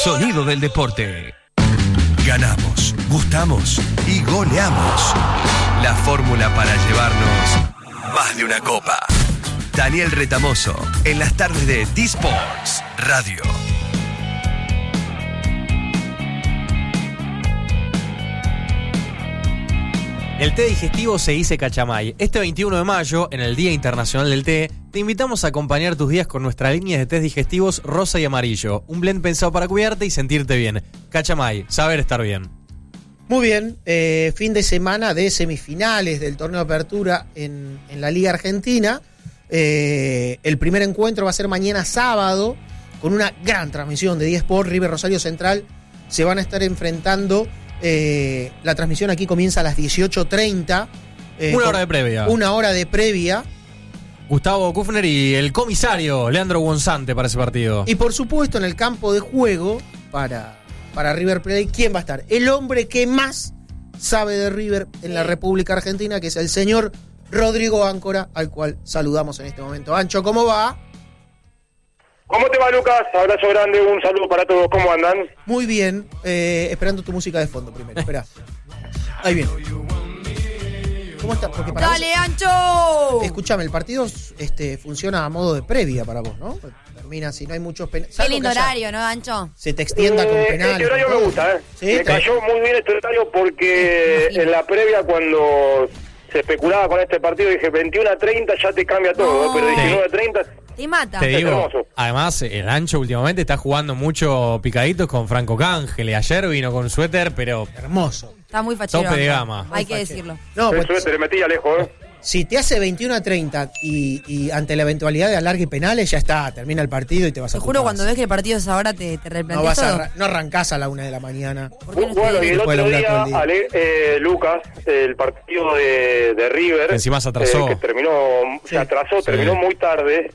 sonido del deporte. Ganamos, gustamos y goleamos. La fórmula para llevarnos más de una copa. Daniel Retamoso, en las tardes de D-Sports Radio. El té digestivo se dice Cachamay. Este 21 de mayo, en el Día Internacional del Té, te invitamos a acompañar tus días con nuestra línea de tés digestivos rosa y amarillo. Un blend pensado para cuidarte y sentirte bien. Cachamay, saber estar bien. Muy bien, fin de semana de semifinales del torneo de apertura en la Liga Argentina. El primer encuentro va a ser mañana sábado, con una gran transmisión de D-Sport. River Rosario Central se van a estar enfrentando. La transmisión aquí comienza a las 18:30. Una hora de previa. Una hora de previa. Gustavo Kufner y el comisario Leandro Gonzante para ese partido. Y por supuesto en el campo de juego para River Plate, ¿quién va a estar? El hombre que más sabe de River en la República Argentina, que es el señor Rodrigo Áncora, al cual saludamos en este momento. Ancho, ¿cómo va? ¿Cómo te va, Lucas? Abrazo grande, un saludo para todos. ¿Cómo andan? Muy bien. Esperando tu música de fondo primero. Espera. Ahí viene. ¿Cómo está? Porque para ¡Dale, vos, Ancho! escúchame, el partido funciona a modo de previa para vos, ¿no? Termina si no hay muchos penales. Qué lindo horario, ¿no, Ancho? Se te extienda con penales. Este horario me gusta, ¿eh? ¿Sí? Me cayó muy bien este horario porque en la previa, cuando se especulaba con este partido, dije 21:30 ya te cambia todo, No. pero 19:30... Te mata. Te digo, hermoso. además, el Ancho últimamente está jugando mucho picaditos con Franco Cángel. Ayer vino con suéter, pero Hermoso. Está muy fachero. tope de Ancho. gama. Hay que Muy decirlo. No, El pues, suéter le metía lejos, ¿eh? si te hace 21:30 y ante la eventualidad de alargue y penales, ya está, termina el partido y te vas a Te tu juro, casa. cuando ves que el partido es ahora, te no replanteas todo. no arrancás a la 1 de la mañana. ¿Por qué no Bueno, y el Después de otro laburar todo día, el día. Lucas, el partido de River... Encima se atrasó. que terminó, Sí. se atrasó, Sí. terminó muy tarde.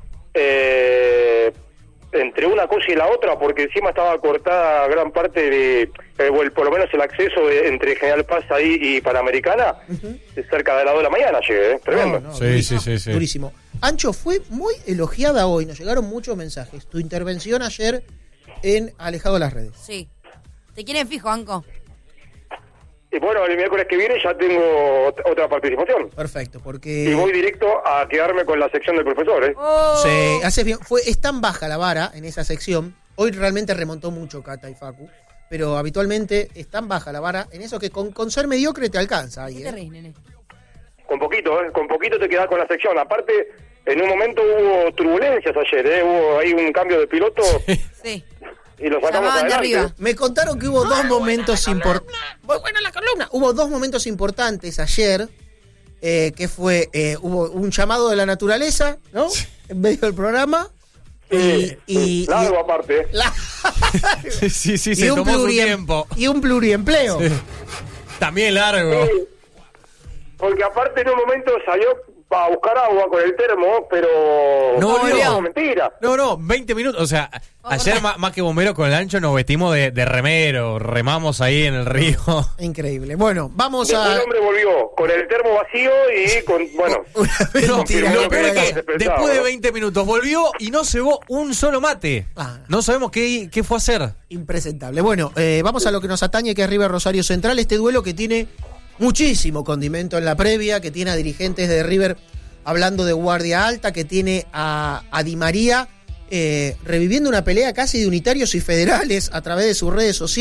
Entre una cosa y la otra, porque encima estaba cortada gran parte de, por lo menos el acceso entre General Paz ahí y Panamericana, cerca de las 2 de la mañana llegué, tremendo. No, Sí, durísimo, sí. Durísimo. Ancho, fue muy elogiada hoy, nos llegaron muchos mensajes. Tu intervención ayer en Alejado de las Redes. Sí. Te quieren fijo, Anco. Y bueno, el miércoles que viene ya tengo otra participación. Perfecto, porque Y voy directo a quedarme con la sección del profesor, ¿eh? Oh. haces bien. Es tan baja la vara en esa sección. Hoy realmente remontó mucho Cata y Facu, pero habitualmente es tan baja la vara en eso que con ser mediocre te alcanza ahí, ¿Qué te reís, nene? Con poquito te quedás con la sección. Aparte, en un momento hubo turbulencias ayer, hubo ahí un cambio de piloto Sí. y lo sacamos Llamaban de adelante. arriba. Me contaron que hubo dos momentos importantes. Buena la columna. Hubo dos momentos importantes ayer, que fue, hubo un llamado de la naturaleza, ¿no? En medio del programa. Y largo aparte. Sí, se tomó su tiempo. Y un pluriempleo. Sí. También largo. Sí, porque aparte en un momento salió a buscar agua con el termo, pero No volvió. mentira. No, 20 minutos. O sea, ayer más que bomberos con el Ancho nos vestimos de remero, remamos ahí en el río. Increíble. Bueno, vamos Después a... el hombre volvió con el termo vacío y con, bueno, Una mentira. Lo peor es que se pensaba, después de ¿no? 20 minutos volvió y no cebó un solo mate. Ah. No sabemos qué fue a hacer. Impresentable. Bueno, vamos a lo que nos atañe, que es River Rosario Central. Este duelo que tiene muchísimo condimento en la previa, que tiene a dirigentes de River hablando de guardia alta, que tiene a Di María reviviendo una pelea casi de unitarios y federales a través de sus redes sociales.